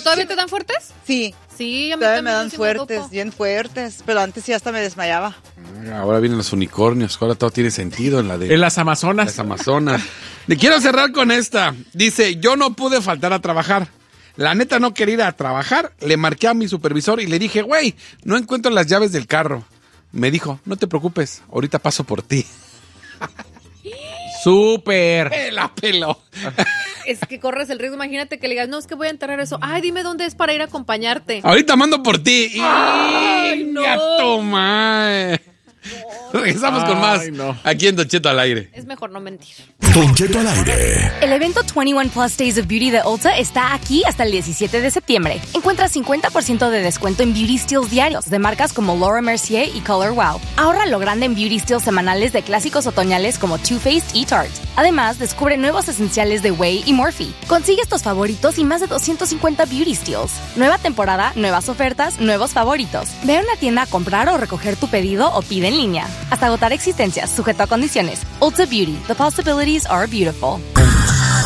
todavía te dan fuertes? Sí. Sí, a mí Todavía también me dan sí fuertes, topo. bien fuertes. Pero antes sí hasta me desmayaba. Ahora vienen los unicornios, ahora todo tiene sentido en la de En las Amazonas. las Amazonas. Le quiero cerrar con esta. Dice, yo no pude faltar a trabajar. La neta no quería ir a trabajar. Le marqué a mi supervisor y le dije, güey, no encuentro las llaves del carro. Me dijo, no te preocupes, ahorita paso por ti. ¡Súper! La peló. Es que corres el riesgo. Imagínate que le digas, no, es que voy a enterrar eso. Ay, dime dónde es para ir a acompañarte. Ahorita mando por ti. ¡Ay, no! ¡Gato, mae! Regresamos con más. Ay, no. Aquí en Don Cheto al aire. Es mejor no mentir. Don Cheto al aire. El evento 21 Plus Days of Beauty de Ulta está aquí hasta el 17 de septiembre. Encuentra 50% de descuento en beauty steals diarios de marcas como Laura Mercier y Color Wow. Ahorra lo grande en beauty steals semanales de clásicos otoñales como Too Faced y Tarte. Además, descubre nuevos esenciales de Way y Morphe. Consigue estos favoritos y más de 250 beauty steals. Nueva temporada, nuevas ofertas, nuevos favoritos. Ve a una tienda a comprar o recoger tu pedido o pide en línea. Hasta agotar existencias, sujeto a condiciones. Ulta Beauty, the possibilities are beautiful.